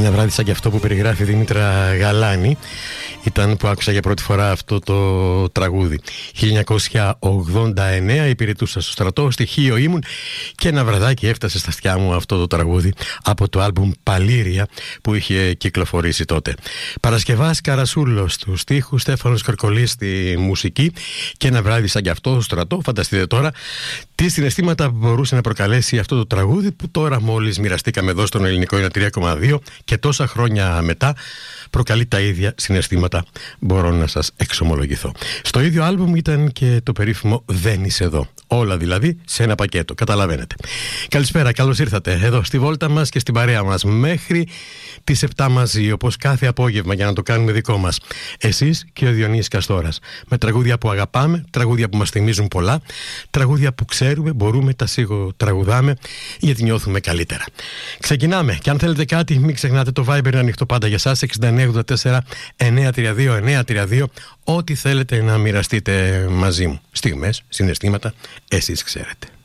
Ένα βράδυ σαν και αυτό που περιγράφει η Δήμητρα Γαλάνη ήταν που άκουσα για πρώτη φορά αυτό το τραγούδι. 1989 υπηρετούσα στο στρατό, στοιχείο ήμουν και ένα βραδάκι έφτασε στα αυτιά μου αυτό το τραγούδι από το άλμπουμ Παλήρια που είχε κυκλοφορήσει τότε. Παρασκευάς Καρασούλος στους στίχους, Στέφανος Καρκολής στη μουσική και ένα βράδυ σαν και αυτό στο στρατό. Φανταστείτε τώρα τι συναισθήματα μπορούσε να προκαλέσει αυτό το τραγούδι που τώρα μόλις μοιραστήκαμε εδώ στον Ελληνικό 3,2 και τόσα χρόνια μετά προκαλεί τα ίδια συναισθήματα, μπορώ να σας εξομολογηθώ. Στο ίδιο άλμπουμ ήταν και το περίφημο «Δεν είσαι εδώ». Όλα δηλαδή σε ένα πακέτο, καταλαβαίνετε. Καλησπέρα, καλώς ήρθατε εδώ στη βόλτα μας και στην παρέα μας μέχρι τις 7 μαζί, όπως κάθε απόγευμα, για να το κάνουμε δικό μας. Εσείς και ο Διονύσης Καστόρας. Με τραγούδια που αγαπάμε, τραγούδια που μας θυμίζουν πολλά, τραγούδια που ξέρουμε, μπορούμε, τα τραγουδάμε γιατί νιώθουμε καλύτερα. Ξεκινάμε και αν θέλετε κάτι μην ξεχνάτε το Viber είναι ανοιχτό πάντα για σας, 6984 932 932, ό,τι θέλετε να μοιραστείτε μαζί μου. Στιγμές, συναισθήματα, εσείς ξέρετε.